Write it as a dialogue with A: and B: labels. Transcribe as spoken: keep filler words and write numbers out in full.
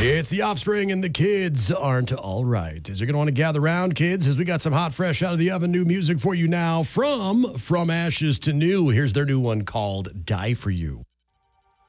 A: It's the Offspring and the kids aren't all right. As you're going to want to gather around, kids, as we got some hot, fresh out of the oven new music for you now from From Ashes to New. Here's their new one called Die For You.